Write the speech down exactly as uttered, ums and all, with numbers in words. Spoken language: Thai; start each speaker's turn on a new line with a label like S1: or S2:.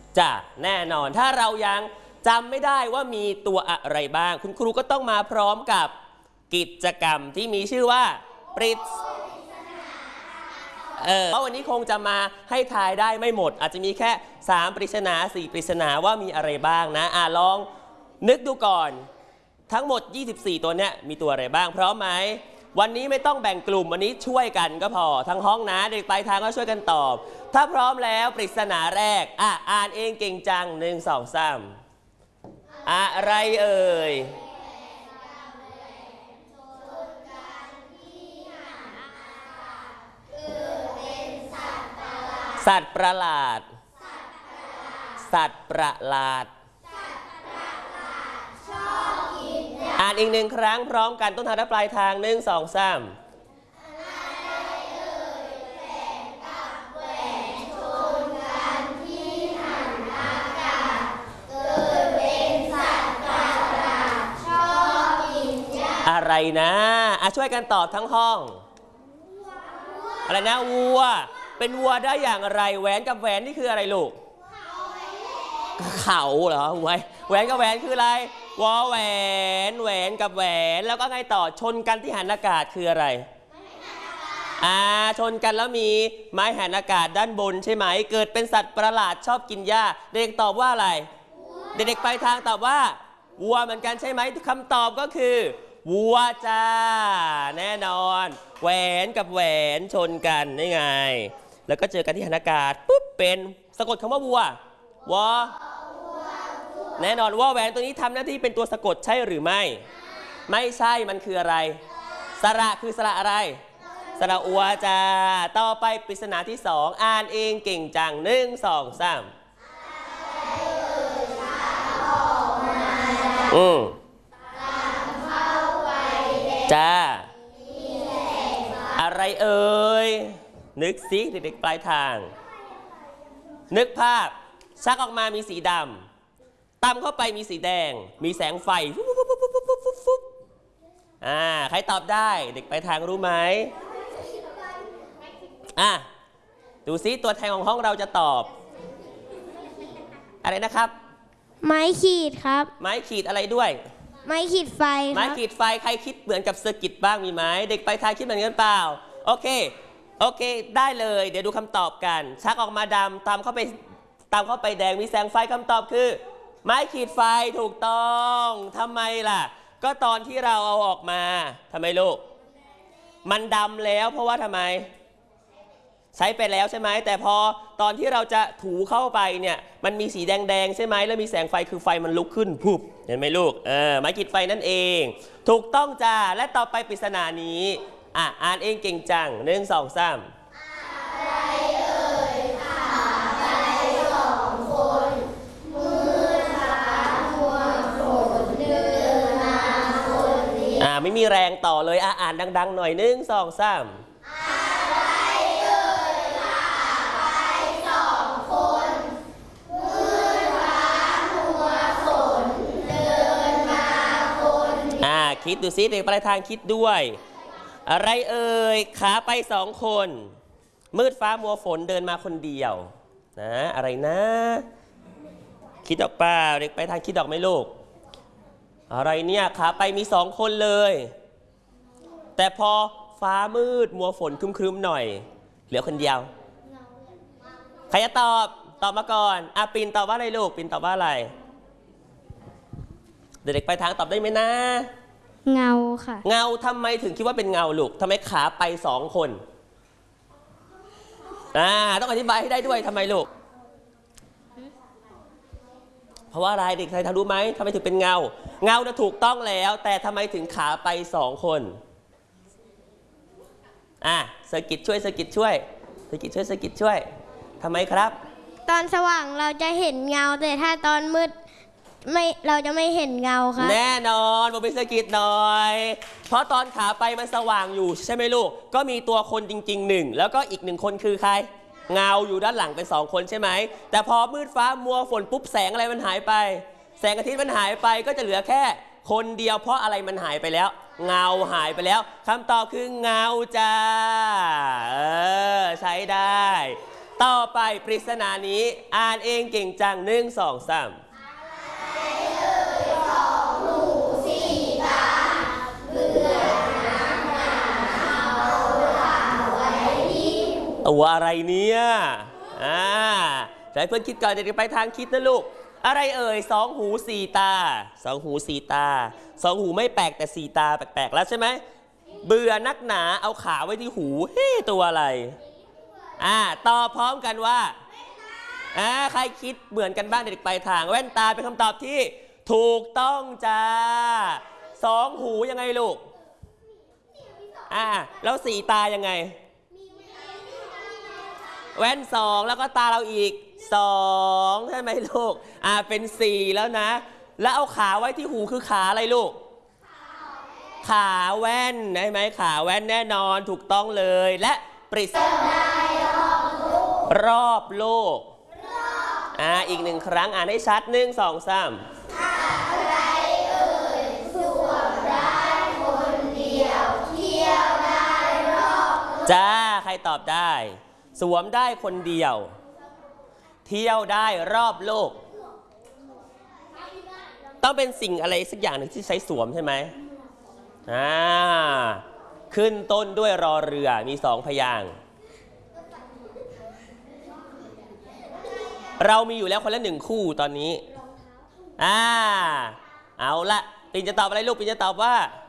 S1: จ้ะแน่นอนถ้าเรายังจำไม่ได้ว่ามีตัวอะไรบ้างคุณครูก็ต้องมาพร้อมกับกิจกรรมที่มีชื่อว่าปริศเออเพราะวันนี้คงจะมาให้ทายได้ไม่หมดอาจจะมีแค่สามปริศนาสี่ปริศนาว่ามีอะไรบ้างนะอ่ะลองนึกดูก่อนทั้งหมดยี่สิบสี่ตัวเนี้ยมีตัวอะไรบ้างพร้อมไหมวันนี้ไม่ต้องแบ่งกลุ่มวันนี้ช่วยกันก็พอทั้งห้องนะเด็กปลายทางก็ช่วยกันตอบถ้าพร้อมแล้วปริศนาแรกอ่ะอ่านเองเก่งจังหนึ่งสองสามอะไรเอ่ยสัตว์ประหลาดสัตว์ประหลาดอ่านอีกหนึ่งครั้งพร้อมกันต้นทางและปลายทางหนึ่งสองสามอะไรนะอ่ะช่วยกันตอบทั้งห้องอะไรนะวัวเป็นวัวได้อย่างไรแหวนกับแหวนนี่คืออะไรลูกเขาเหรอแหวนแหวนกับแหวนคืออะไรวอแหวนแหวนกับแหวนแล้วก็ไงต่อชนกันที่หันอากาศคืออะไรอ่าชนกันแล้วมีไม้หันอากาศด้านบนใช่ไหมเกิดเป็นสัตว์ประหลาดชอบกินหญ้าเด็กตอบว่าอะไรเด็กๆไปทางตอบว่าวัวเหมือนกันใช่ไหมคำตอบก็คือวัวจ้าแน่นอนแหวนกับแหวนชนกันนี่ไงแล้วก็เจอกันที่หันอากาศปุ๊บเป็นสะกดคำว่าวัววอแน่นอนว่าแหวนตัวนี้ทำหน้าที่เป็นตัวสะกดใช่หรือไม่ไม่ใช่มันคืออะไรสระคือสระอะไรสระอัวจ้าต่อไปปริศนาที่สองอ่านเองเก่งจังหนึ่งสองสามอืมจ้าอะไรเอ่ยนึกซิเด็กๆปลายทางนึกภาพชักออกมามีสีดำตำเข้าไปมีสีแดงมีแสงไฟฟุ๊บฟุ๊บฟุ๊บฟุ๊บฟุ๊บฟุ๊บฟุ๊บอ่าใครตอบได้เด็กปลายทางรู้ไหมอ่ะดูซิตัวแทนของห้องเราจะตอบอะไรนะครับ
S2: ไม้ขีดครับ
S1: ไม้ขีดอะไรด้วย
S2: ไม้ขีดไฟ
S1: ไม้ขีดไฟใครคิดเหมือนกับเซอร์กิตบ้างมีไหมเด็กปลายทางคิดเหมือนกันเปล่าโอเคโอเคได้เลยเดี๋ยวดูคำตอบกันชักออกมาดำตามเข้าไปตามเข้าไปแดงมีแสงไฟคำตอบคือไม้ขีดไฟถูกต้องทำไมล่ะก็ตอนที่เราเอาออกมาทำไมลูกมันดำแล้วเพราะว่าทำไมใช้ไปแล้วใช่ไหมแต่พอตอนที่เราจะถูเข้าไปเนี่ยมันมีสีแดงๆใช่ไหมแล้วมีแสงไฟคือไฟมันลุกขึ้นพุบเห็นไหมลูกเออไม้ขีดไฟนั่นเองถูกต้องจ้าและต่อไปปริศนานี้อ่ะอ่านเองเก่งจังหนึ่งสองสามอะไรเอ่ยค่ะไปสองคนมือขาหัวฝนเดินมาคนเดียวอ่าไม่มีแรงต่อเลยอ่ะอ่านดังๆหน่อยหนึ่งสองสามอะไรเอ่ยค่ะไปสองคนมือขาหัวฝนเดินมาคนเดียวอ่าคิดดูซิเด็กปลายทางคิดด้วยอะไรเอ่ยขาไปสองคนมืดฟ้ามัวฝนเดินมาคนเดียวนะอะไรนะคิดออกเปล่าเด็กไปทางคิดออกไหมลูกอะไรเนี่ยขาไปมีสองคนเลยแต่พอฟ้ามืดมัวฝนครึ้มๆหน่อยเหลือคนเดียวใครจะตอบตอบมาก่อนอ่ะปินตอบว่าอะไรลูกปินตอบว่าอะไรเด็กไปทางตอบได้ไหมนะ
S2: เงาค่ะ
S1: เงาทำไมถึงคิดว่าเป็นเงาลูกทำไมขาไปสองคนอ่าต้องอธิบายให้ได้ด้วยทำไมลูกเพราะว่าอะไรเด็กไทยทำรู้ไหมทำไมถึงเป็นเงาเงาจะถูกต้องแล้วแต่ทำไมถึงขาไปสองคนอ่ะสกิดช่วยสกิดช่วยสกิดช่วยสกิดช่วยทำไมครับ
S2: ตอนสว่างเราจะเห็นเงาแต่ถ้าตอนมืดไม่เราจะไม่เห็นเงาครับ
S1: แน่นอนบอกเป็นสกิดหน่อยเพราะตอนขาไปมันสว่างอยู่ใช่ไหมลูกก็มีตัวคนจริงๆหนึ่งแล้วก็อีกหนึ่งคนคือใครเงาอยู่ด้านหลังเป็นสองคนใช่ไหมแต่พอมืดฟ้ามัวฝนปุ๊บแสงอะไรมันหายไปแสงอาทิตย์มันหายไปก็จะเหลือแค่คนเดียวเพราะอะไรมันหายไปแล้วเงาหายไปแล้วคำตอบคือเงาจ้าเออใช้ได้ต่อไปปริศนานี้อ่านเองเก่งจังหนึ่งสองสามตัวอะไรเนี่ยอ่าใจเพื่อนคิดก่อนเดี๋ยวไปทางคิดนะลูกอะไรเอ่ยสองหูสี่ตาสองหูสี่ตาสองหูไม่แปลกแต่สี่ตาแปลกๆแล้วใช่ไหมเบื่อนักหนาเอาขาไว้ที่หูเฮ้ตัวอะไรอ่าตอบพร้อมกันว่าอ่าใครคิดเหมือนกันบ้างเด็กๆไปทางแว่นตาเป็นคำตอบที่ถูกต้องจ้าสองหูยังไงลูกอ่าแล้วสี่ตายังไงแว่นสองแล้วก็ตาเราอีกสองใช่ไหมลูกอ่าเป็นสี่แล้วนะแล้วเอาขาไว้ที่หูคือขาอะไรลูกขาแว่นได้ไหมขาแว่นแน่นอนถูกต้องเลยและปริศนารอบโลกอ่าอีกหนึ่งครั้งอ่านให้ชัดหนึ่งสองสามอะไรเอ่ยสวมได้คนเดียวเที่ยวได้รอบจ้าใครตอบได้สวมได้คนเดียวเที่ยวได้รอบโลกต้องเป็นสิ่งอะไรสักอย่างหนึ่งที่ใช้สวมใช่ไหมอ่าขึ้นต้นด้วยรอเรือมีสองพยางค์เรามีอยู่แล้วคนละหนึ่งคู่ตอนนี้อ่าเอาละปิ่นจะตอบอะไรลูกปิ่นจะตอบว่า